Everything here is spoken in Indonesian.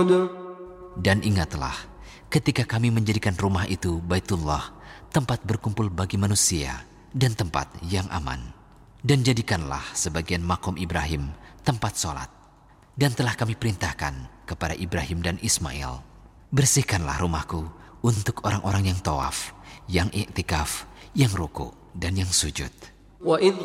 Dan ingatlah ketika kami menjadikan rumah itu Baitullah, tempat berkumpul bagi manusia dan tempat yang aman. Dan jadikanlah sebagian makom Ibrahim tempat sholat. Dan telah kami perintahkan kepada Ibrahim dan Ismail, bersihkanlah rumahku untuk orang-orang yang tawaf, yang iktikaf, yang ruku dan yang sujud.